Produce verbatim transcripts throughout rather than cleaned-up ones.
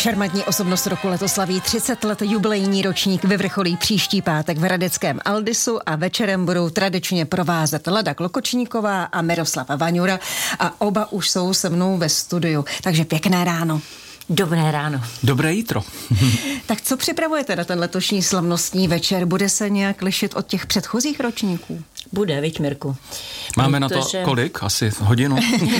Šarmantní osobnost roku letos slaví třicet let, jubilejní ročník vyvrcholí příští pátek v hradeckém Aldisu a večerem budou tradičně provázet Lada Klokočníková a Miroslava Vaňura a oba už jsou se mnou ve studiu. Takže pěkné ráno. Dobré ráno. Dobré jítro. Tak co připravujete na ten letošní slavnostní večer? Bude se nějak lišit od těch předchozích ročníků? Bude, viď, Mirku? Máme Protože... na to kolik? Asi hodinu?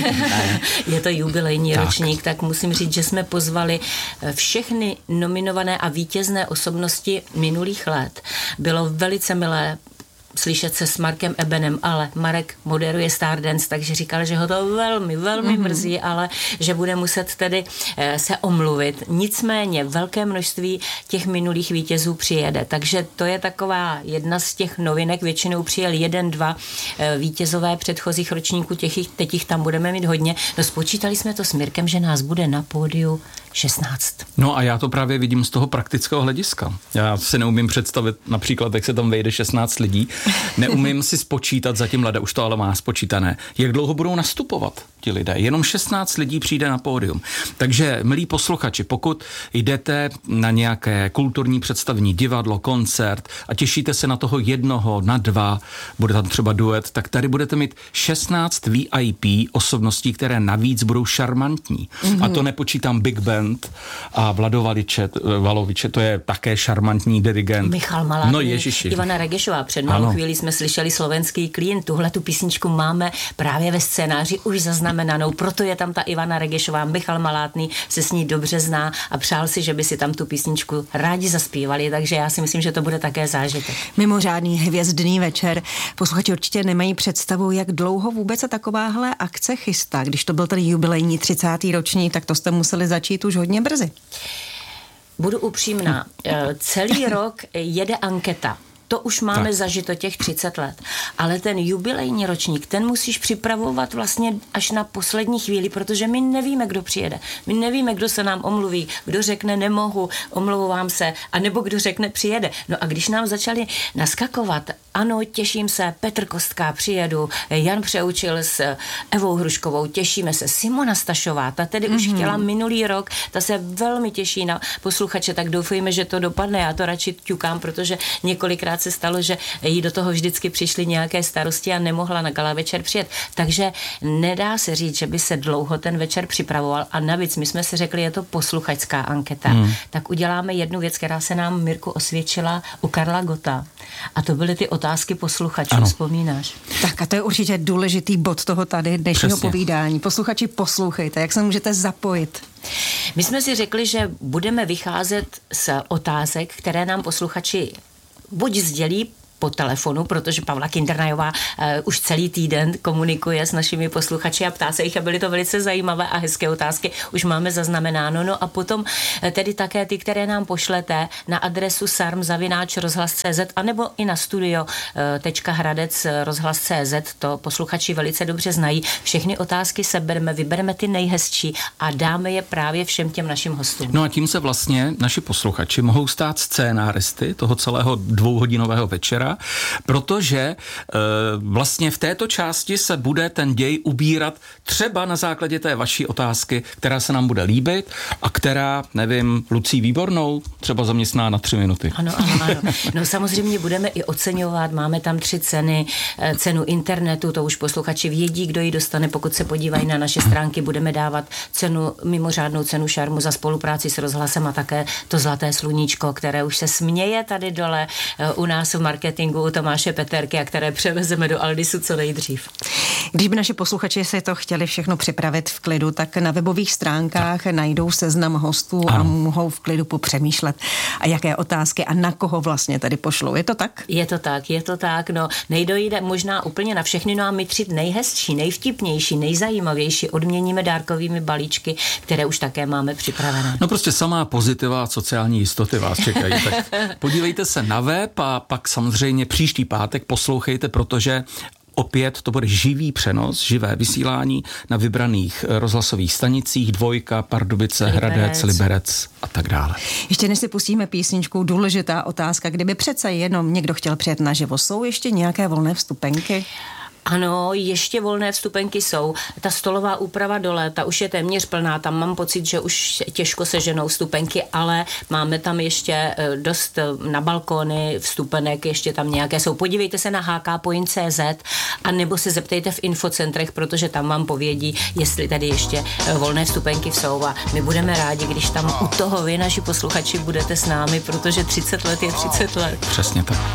Je to jubilejní tak. ročník, tak musím říct, že jsme pozvali všechny nominované a vítězné osobnosti minulých let. Bylo velice milé slyšet se s Markem Ebenem, ale Marek moderuje Stardance, takže říkal, že ho to velmi, velmi mm-hmm. mrzí, ale že bude muset tedy e, se omluvit. Nicméně velké množství těch minulých vítězů přijede, takže to je taková jedna z těch novinek, většinou přijel jeden, dva e, vítězové předchozích ročníků, těch, teď jich tam budeme mít hodně. No spočítali jsme to s Mirkem, že nás bude na pódiu šestnáct. No a já to právě vidím z toho praktického hlediska. Já si neumím představit například, jak se tam vejde šestnáct lidí. Neumím si spočítat, zatím Lada už to ale má spočítané, jak dlouho budou nastupovat ti lidé. Jenom šestnáct lidí přijde na pódium. Takže, milí posluchači, pokud jdete na nějaké kulturní představení, divadlo, koncert a těšíte se na toho jednoho, na dva, bude tam třeba duet, tak tady budete mít šestnáct V I P osobností, které navíc budou šarmantní. Mm-hmm. A to nepočítám Big Band a Vlado Valiče, Valoviče, to je také šarmantní dirigent. Michal Malátný, no Ježiši. Ivana Regešová. Před malou chvíli jsme slyšeli Slovenský klín. Tuhle tu písničku máme právě ve scénáři už zaznamenanou, proto je tam ta Ivana Regešová. Michal Malátný se s ní dobře zná a přál si, že by si tam tu písničku rádi zaspívali, takže já si myslím, že to bude také zážitek. Mimořádný hvězdný večer. Posluchači určitě nemají představu, jak dlouho vůbec se takováhle akce chystá. Když to byl ten jubilejní třicátý ročník, tak to jste museli začít už hodně brzy. Budu upřímná. Celý rok jede anketa. To už máme tak. zažito těch třicet let. Ale ten jubilejní ročník, ten musíš připravovat vlastně až na poslední chvíli, protože my nevíme, kdo přijede. My nevíme, kdo se nám omluví, kdo řekne nemohu, omlouvám se, anebo kdo řekne přijede. No a když nám začali naskakovat, ano, těším se, Petr Kostka přijedu, Jan Přeučil s Evou Hruškovou, těšíme se, Simona Stašová, ta tedy mm-hmm. už chtěla minulý rok, ta se velmi těší na posluchače, tak doufejme, že to dopadne. Já to radši ťukám, protože několikrát se stalo, že jí do toho vždycky přišly nějaké starosti a nemohla na gala večer přijet. Takže nedá se říct, že by se dlouho ten večer připravoval a navíc my jsme si řekli, je to posluchačská anketa. Hmm. Tak uděláme jednu věc, která se nám, Mirku, osvědčila u Karla Gotta. A to byly ty otázky posluchačů, ano. Vzpomínáš? Tak a to je určitě důležitý bod toho tady dnešního Přesně. povídání. Posluchači, poslouchejte, jak se můžete zapojit. My jsme si řekli, že budeme vycházet z otázek, které nám posluchači buď sdělí po telefonu, protože Pavla Kindrnajová uh, už celý týden komunikuje s našimi posluchači a ptá se jich a byly to velice zajímavé a hezké otázky, už máme zaznamenáno. No a potom uh, tedy také ty, které nám pošlete na adresu sarm zavináč rozhlas tečka cé zet anebo i na studio uh, tečka hradec rozhlas tečka cé zet, to posluchači velice dobře znají. Všechny otázky sebereme, vybereme ty nejhezčí a dáme je právě všem těm našim hostům. No a tím se vlastně naši posluchači mohou stát scénáristy toho celého dvouhodinového večera, protože e, vlastně v této části se bude ten děj ubírat třeba na základě té vaší otázky, která se nám bude líbit a která, nevím, Lucí Výbornou třeba zaměstná na tři minuty. Ano, ano, ano. No samozřejmě budeme i oceňovat, máme tam tři ceny, cenu internetu, to už posluchači vědí, kdo ji dostane, pokud se podívají na naše stránky, budeme dávat cenu, mimořádnou cenu šarmu za spolupráci s rozhlasem a také to zlaté sluníčko, které už se směje tady dole u nás v marketingu u Tomáše Peterky a které převezeme do Aldisu co nejdřív. Když by naši posluchači si to chtěli všechno připravit v klidu, tak na webových stránkách tak. najdou seznam hostů ano. a mohou v klidu popřemýšlet, a jaké otázky a na koho vlastně tady pošlou. Je to tak? Je to tak, je to tak. No, nejdojde možná úplně na všechny, no a my tři nejhezčí, nejvtipnější, nejzajímavější odměníme dárkovými balíčky, které už také máme připravené. No prostě samá pozitiva a sociální jistoty vás čekají. Tak podívejte se na web a pak samozřejmě příští pátek poslouchejte, protože opět to bude živý přenos, živé vysílání na vybraných rozhlasových stanicích, Dvojka, Pardubice, Liberec. Hradec, Liberec a tak dále. Ještě než si pustíme písničku, důležitá otázka, kdyby přece jenom někdo chtěl přijet naživo, jsou ještě nějaké volné vstupenky? Ano, ještě volné vstupenky jsou. Ta stolová úprava dole, ta už je téměř plná, tam mám pocit, že už těžko seženou vstupenky, ale máme tam ještě dost na balkony vstupenek, ještě tam nějaké jsou. Podívejte se na h k point c z a nebo se zeptejte v infocentrech, protože tam vám povědí, jestli tady ještě volné vstupenky jsou a my budeme rádi, když tam u toho vy, naši posluchači, budete s námi, protože třicet let je třicet let. Přesně tak.